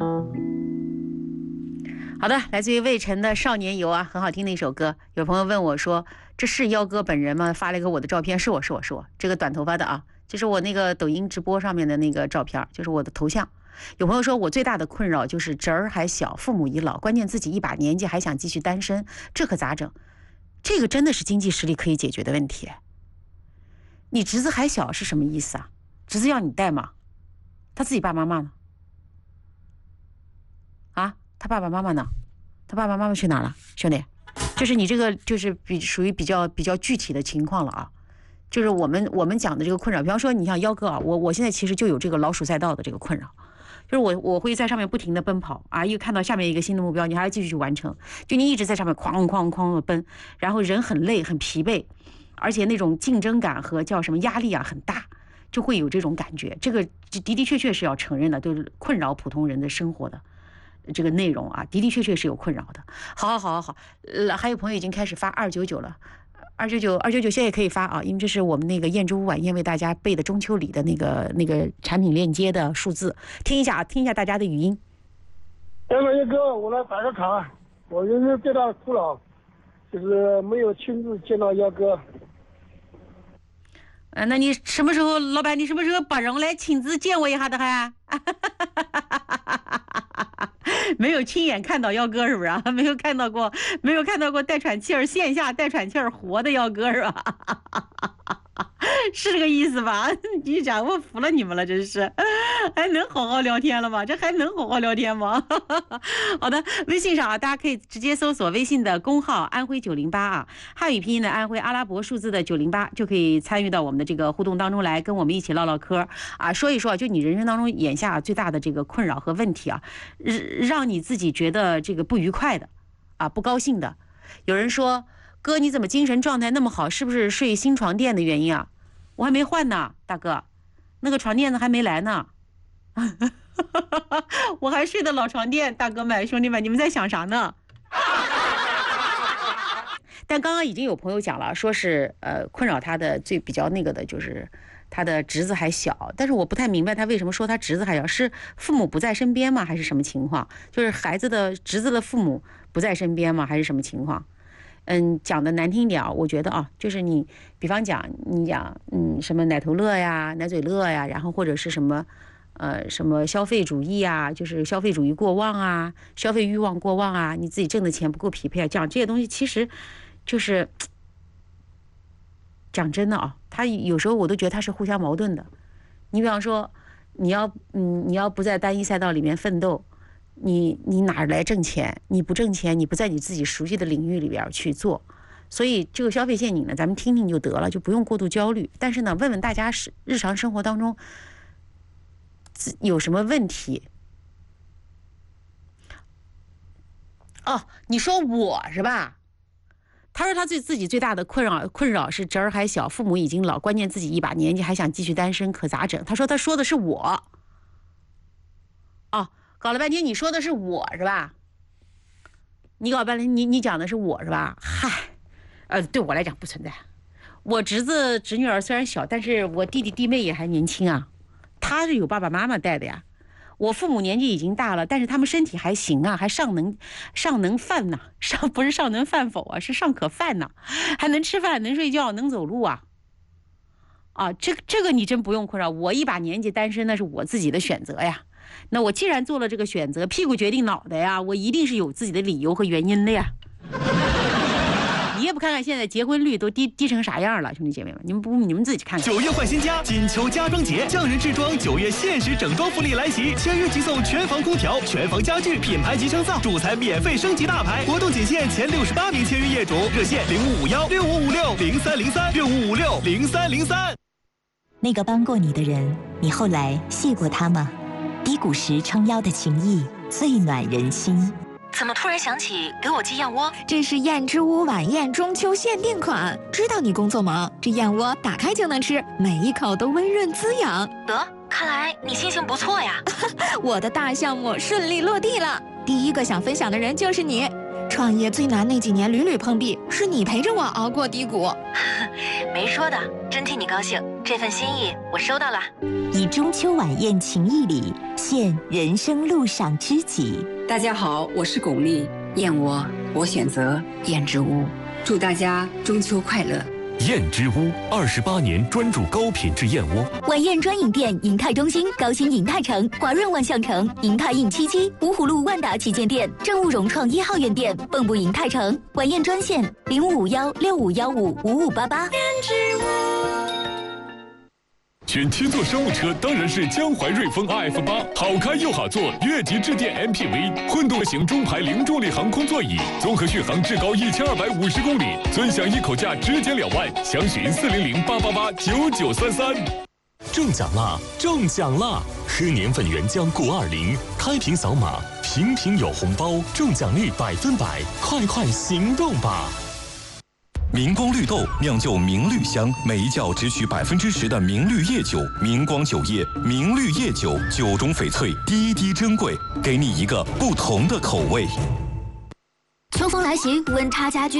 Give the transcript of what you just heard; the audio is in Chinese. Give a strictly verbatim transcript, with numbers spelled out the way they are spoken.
好的，来自于魏晨的《少年游》啊，很好听的一首歌。有朋友问我说：“这是幺哥本人吗？”发了一个我的照片，是我是我是我，这个短头发的啊，这是我那个抖音直播上面的那个照片，就是我的头像。有朋友说我最大的困扰就是侄儿还小，父母已老，关键自己一把年纪还想继续单身，这可咋整？这个真的是经济实力可以解决的问题。你侄子还小是什么意思啊？侄子要你带吗？他自己爸爸妈妈呢？啊？他爸爸妈妈呢？他爸爸妈妈去哪儿了？兄弟，就是你这个就是比属于比较比较具体的情况了啊。就是我们我们讲的这个困扰，比方说你像幺哥啊，我我现在其实就有这个老鼠赛道的这个困扰，就是我我会在上面不停的奔跑啊，又看到下面一个新的目标，你还要继续去完成，就你一直在上面哐哐哐的奔，然后人很累很疲惫，而且那种竞争感和叫什么压力啊很大，就会有这种感觉。这个的的确确是要承认的，就是困扰普通人的生活的。这个内容啊，的的确确是有困扰的。好好好好好，呃，还有朋友已经开始发二九九了，二九九二九九现在也可以发啊，因为这是我们那个燕之屋晚宴为大家备的中秋礼的那个那个产品链接的数字，听一下听一下大家的语音。 那么一哥，我来打个卡，我人生最大的苦恼就是没有亲自见到幺哥。 呃，那你什么时候，老板，你什么时候把人来亲自见我一下的还？没有亲眼看到幺哥是不是啊？没有看到过，没有看到过带喘气儿线下带喘气儿活的幺哥是吧？是这个意思吧？你讲我服了你们了，真是，还能好好聊天了吗？这还能好好聊天吗？好的，微信上啊，大家可以直接搜索微信的公号安徽九零八啊，汉语拼音的安徽，阿拉伯数字的九零八，就可以参与到我们的这个互动当中来，跟我们一起唠唠嗑啊，说一说就你人生当中眼下最大的这个困扰和问题啊，让你自己觉得这个不愉快的啊，不高兴的。有人说，哥你怎么精神状态那么好？是不是睡新床垫的原因啊？我还没换呢，大哥，那个床垫子还没来呢。我还睡的老床垫，大哥们兄弟们，你们在想啥呢？但刚刚已经有朋友讲了，说是呃困扰他的最比较那个的就是他的侄子还小，但是我不太明白他为什么说他侄子还小，是父母不在身边吗？还是什么情况？就是孩子的侄子的父母不在身边吗？还是什么情况？嗯，讲的难听点啊，我觉得啊，就是你，比方讲你讲，嗯，什么奶头乐呀、奶嘴乐呀，然后或者是什么，呃，什么消费主义啊，就是消费主义过旺啊，消费欲望过旺啊，你自己挣的钱不够匹配啊，讲这些东西其实，就是讲真的啊，他有时候我都觉得他是互相矛盾的。你比方说，你要嗯，你要不在单一赛道里面奋斗。你你哪来挣钱？你不挣钱，你不在你自己熟悉的领域里边去做，所以这个消费陷阱呢，咱们听听就得了，就不用过度焦虑。但是呢，问问大家是日常生活当中有什么问题？哦，你说我是吧？他说他对自己最大的困扰困扰是侄儿还小，父母已经老，关键自己一把年纪还想继续单身，可咋整？他说他说的是我。哦。搞了半天你说的是我是吧？你搞半天你你讲的是我是吧？嗨，呃，对我来讲不存在。我侄子侄女儿虽然小，但是我弟弟弟妹也还年轻啊，他是有爸爸妈妈带的呀。我父母年纪已经大了，但是他们身体还行啊，还尚能尚能饭呢，尚不是尚能饭否啊，是尚可饭呢，还能吃饭，能睡觉，能走路啊。啊，这这个你真不用困扰，我一把年纪单身那是我自己的选择呀。那我既然做了这个选择，屁股决定脑袋呀，我一定是有自己的理由和原因的呀。你也不看看现在结婚率都低低成啥样了，兄弟姐妹们，你们不你们自己看看。 九月换新家，金秋家装节，匠人制装九月限时整装福利来袭，签约即送全房空调、全房家具、品牌集成灶，主材免费升级大牌，活动仅限前六十八名签约业主，热线零五五幺六五五六零三零三六五五六零三零三。 那个帮过你的人，你后来谢过他吗？低谷时撑腰的情谊最暖人心。 怎么突然想起给我寄燕窝？ 这是燕之屋晚宴中秋限定款，知道你工作忙，这燕窝打开就能吃，每一口都温润滋养。 得，看来你心情不错呀。 我的大项目顺利落地了，第一个想分享的人就是你。创业最难那几年屡屡碰壁，是你陪着我熬过低谷。 没说的，真替你高兴。这份心意我收到了。 以中秋晚宴情谊礼，献人生路上知己。 大家好，我是巩俐，燕窝我选择燕之屋，祝大家中秋快乐。 燕之屋二十八年专注高品质燕窝。 晚宴专营店：银泰中心、高新银泰城、华润万象城、银泰印七七、芜湖路万达旗舰店、正务融创一号院店、蚌埠银泰城。晚宴专线：零五五幺六五幺五五五八八。燕之屋。 选七座商务车当然是江淮瑞风 R F 八，好开又好坐，越级致电 M P V， 混动型中排零重力航空座椅，综合续航至高一千二百五十公里，尊享一口价直减两万，详询四零零八八八九九三三。中奖啦！中奖啦！喝年份原浆钴二零，开瓶扫码，瓶瓶有红包，中奖率百分百，快快行动吧！ 明光绿豆酿就明绿香，每一窖只取百分之十的明绿叶酒。明光酒业明绿叶酒，酒中翡翠，滴滴珍贵，给你一个不同的口味。 秋风来袭，温差加剧。